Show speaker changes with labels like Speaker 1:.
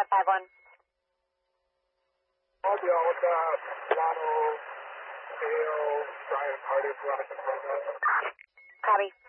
Speaker 1: 451.
Speaker 2: Mobile, Toronto, AO, Brian Carter, Veronica Provo.
Speaker 1: Copy.